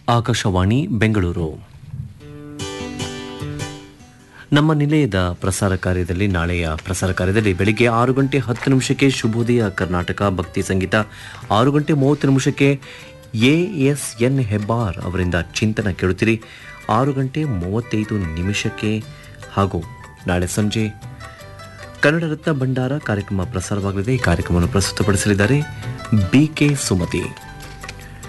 ಆಕಾಶವಾಣಿ ಬೆಂಗಳೂರು. ನಮ್ಮ ನಿಲಯದ ಪ್ರಸಾರ ಕಾರ್ಯದಲ್ಲಿ ನಾಳೆಯ ಪ್ರಸಾರ ಕಾರ್ಯದಲ್ಲಿ ಬೆಳಿಗ್ಗೆ 6:10 ಶುಭೋದಯ ಕರ್ನಾಟಕ ಭಕ್ತಿ ಸಂಗೀತ, 6:30 ಎಎಸ್ಎನ್ ಹೆಬ್ಬಾರ್ ಅವರಿಂದ ಚಿಂತನ ಕೇಳುತ್ತೀರಿ. 6:35 ಹಾಗೂ ನಾಳೆ ಸಂಜೆ ಕನ್ನಡ ರತ್ನ ಭಂಡಾರ ಕಾರ್ಯಕ್ರಮ ಪ್ರಸಾರವಾಗಲಿದೆ. ಈ ಕಾರ್ಯಕ್ರಮವನ್ನು ಪ್ರಸ್ತುತಪಡಿಸಲಿದ್ದಾರೆ ಬಿಕೆ ಸುಮತಿ.